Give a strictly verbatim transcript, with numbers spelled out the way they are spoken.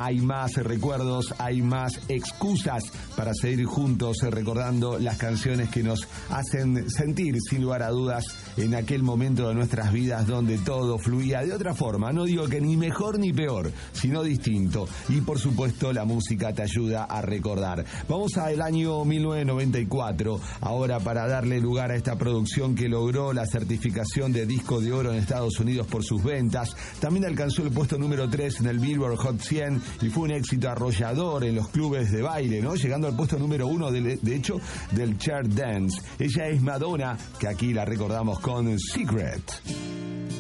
hay más recuerdos, hay más excusas para seguir juntos recordando las canciones que nos hacen sentir, sin lugar a dudas, en aquel momento de nuestras vidas donde todo fluía de otra forma. No digo que ni mejor ni peor, sino distinto. Y por supuesto la música te ayuda a recordar. Vamos al año mil novecientos noventa y cuatro, ahora, para darle lugar a esta producción que logró la certificación de disco de oro en Estados Unidos por sus ventas. También alcanzó el puesto número tres en el Billboard Hot cien y fue un éxito arrollador en los clubes de baile, ¿no? Llegando al puesto número uno, de, de hecho, del Chart Dance. Ella es Madonna, que aquí la recordamos con Secret.